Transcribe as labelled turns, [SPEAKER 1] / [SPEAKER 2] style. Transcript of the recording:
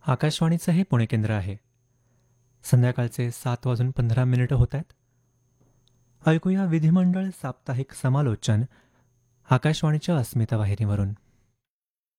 [SPEAKER 1] आकाशवाणीचं हे पुणे केंद्र आहे. संध्याकाळचे 7:15 होत आहेत. ऐकूया विधिमंडळ साप्ताहिक समालोचन आकाशवाणीच्या अस्मिता वाहिनीवरून.